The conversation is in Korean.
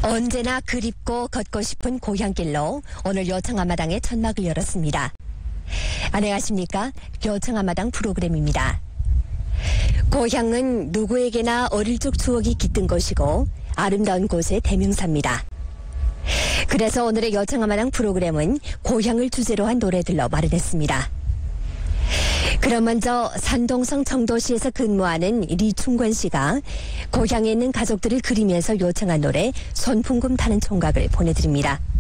언제나 그립고 걷고 싶은 고향길로 오늘 여창한마당의 천막을 열었습니다. 안녕하십니까? 여창한마당 프로그램입니다. 고향은 누구에게나 어릴 적 추억이 깃든 곳이고 아름다운 곳의 대명사입니다. 그래서 오늘의 여창한마당 프로그램은 고향을 주제로 한 노래들로 마련했습니다. 그럼 먼저 산동성 청도시에서 근무하는 리충권 씨가 고향에 있는 가족들을 그리면서 요청한 노래 손풍금 타는 총각을 보내드립니다.